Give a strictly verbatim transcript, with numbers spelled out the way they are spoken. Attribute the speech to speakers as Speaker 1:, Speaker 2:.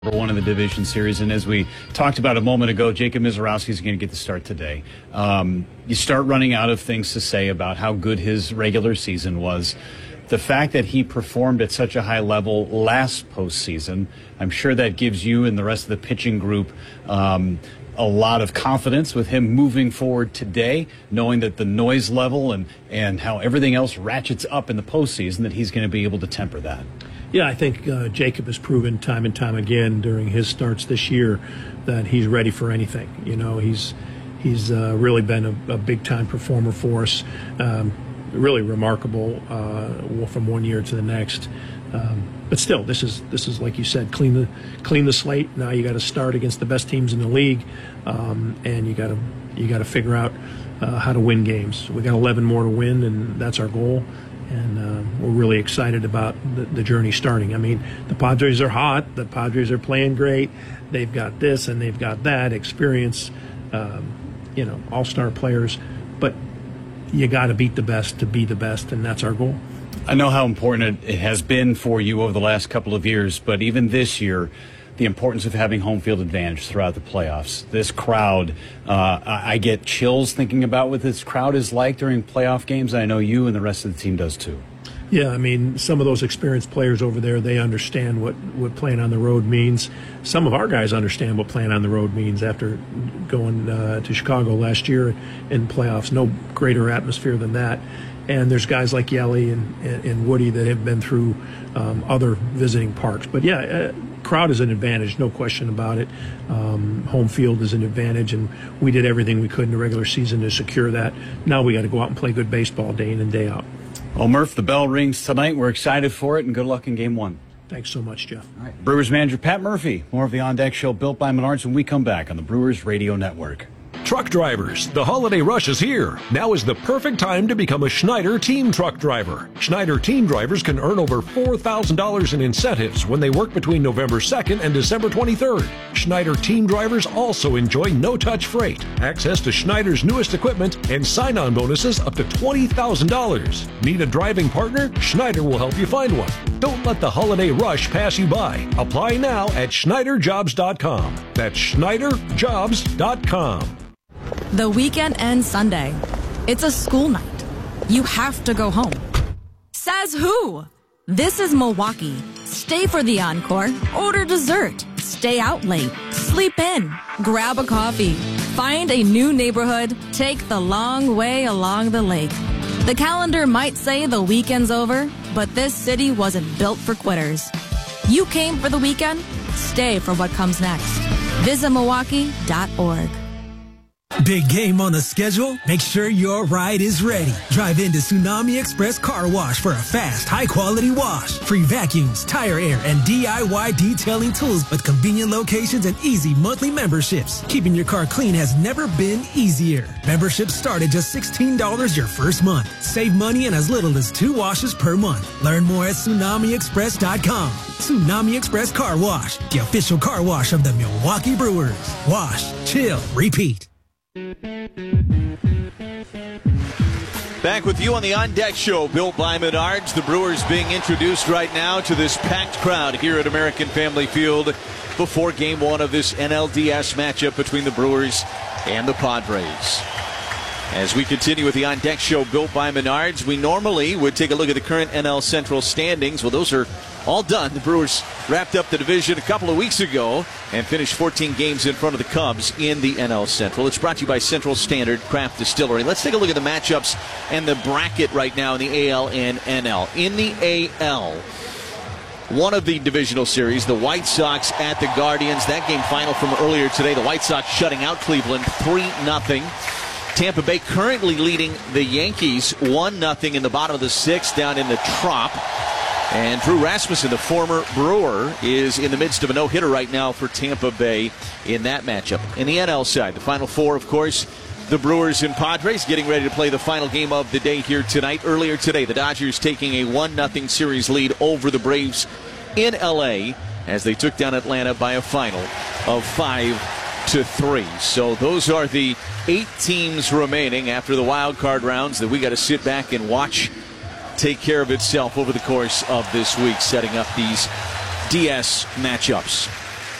Speaker 1: One in the division series, and as we talked about a moment ago, Jacob Misiorowski is going to get the start today. Um, you start running out of things to say about how good his regular season was. The fact that he performed at such a high level last postseason, I'm sure that gives you and the rest of the pitching group um, a lot of confidence with him moving forward today, knowing that the noise level and, and how everything else ratchets up in the postseason, that he's going to be able to temper that.
Speaker 2: Yeah, I think uh, Jacob has proven time and time again during his starts this year that he's ready for anything. You know, he's he's uh, really been a, a big-time performer for us. Um, really remarkable uh, from one year to the next. Um, but still, this is this is like you said, clean the clean the slate. Now you got to start against the best teams in the league, um, and you got to you got to figure out uh, how to win games. We got eleven more to win, and that's our goal. And uh, we're really excited about the, the journey starting. I mean, the Padres are hot. The Padres are playing great. They've got this and they've got that experience, um, you know, all-star players. But you got to beat the best to be the best, and that's our goal.
Speaker 1: I know how important it has been for you over the last couple of years, but even this year, the importance of having home field advantage throughout the playoffs. This crowd, uh, I get chills thinking about what this crowd is like during playoff games. I know you and the rest of the team does too.
Speaker 2: Yeah, I mean, some of those experienced players over there, they understand what, what playing on the road means. Some of our guys understand what playing on the road means after going uh, to Chicago last year in playoffs. No greater atmosphere than that. And there's guys like Yelly and, and, and Woody that have been through um, other visiting parks. But, yeah, uh, crowd is an advantage, no question about it. Um, home field is an advantage, and we did everything we could in the regular season to secure that. Now we got to go out and play good baseball day in and day out.
Speaker 1: Well, Murph, the bell rings tonight. We're excited for it, and good luck in game one.
Speaker 2: Thanks so much, Jeff.
Speaker 1: All right. Brewers manager Pat Murphy. More of the On Deck Show built by Menards when we come back on the Brewers Radio Network.
Speaker 3: Truck drivers, the holiday rush is here. Now is the perfect time to become a Schneider Team Truck Driver. Schneider Team Drivers can earn over four thousand dollars in incentives when they work between November second and December twenty-third. Schneider Team Drivers also enjoy no-touch freight, access to Schneider's newest equipment, and sign-on bonuses up to twenty thousand dollars. Need a driving partner? Schneider will help you find one. Don't let the holiday rush pass you by. Apply now at Schneider Jobs dot com. That's Schneider Jobs dot com.
Speaker 4: The weekend ends Sunday. It's a school night. You have to go home. Says who? This is Milwaukee. Stay for the encore. Order dessert. Stay out late. Sleep in. Grab a coffee. Find a new neighborhood. Take the long way along the lake. The calendar might say the weekend's over, but this city wasn't built for quitters. You came for the weekend? Stay for what comes next. Visit Milwaukee dot org.
Speaker 5: Big game on the schedule? Make sure your ride is ready. Drive into Tsunami Express Car Wash for a fast, high-quality wash. Free vacuums, tire air, and D I Y detailing tools with convenient locations and easy monthly memberships. Keeping your car clean has never been easier. Memberships start at just sixteen dollars your first month. Save money in as little as two washes per month. Learn more at Tsunami Express dot com. Tsunami Express Car Wash, the official car wash of the Milwaukee Brewers. Wash, chill, repeat.
Speaker 6: Back with you on the On Deck Show, built by Menards. The Brewers being introduced right now to this packed crowd here at American Family Field before game one of this N L D S matchup between the Brewers and the Padres. As we continue with the On Deck Show, built by Menards, we normally would take a look at the current N L Central standings. Well, those are all done. The Brewers wrapped up the division a couple of weeks ago and finished fourteen games in front of the Cubs in the N L Central. It's brought to you by Central Standard Craft Distillery. Let's take a look at the matchups and the bracket right now in the A L and N L. In the A L, one of the divisional series, the White Sox at the Guardians. That game final from earlier today. The White Sox shutting out Cleveland three nothing. Tampa Bay currently leading the Yankees one nothing in the bottom of the sixth down in the Trop. And Drew Rasmussen, the former Brewer, is in the midst of a no-hitter right now for Tampa Bay in that matchup. In the N L side, the Final Four, of course, the Brewers and Padres getting ready to play the final game of the day here tonight. Earlier today, the Dodgers taking a one nothing series lead over the Braves in L A as they took down Atlanta by a final of five to three. So those are the eight teams remaining after the wild card rounds that we got to sit back and watch take care of itself over the course of this week, setting up these D S matchups.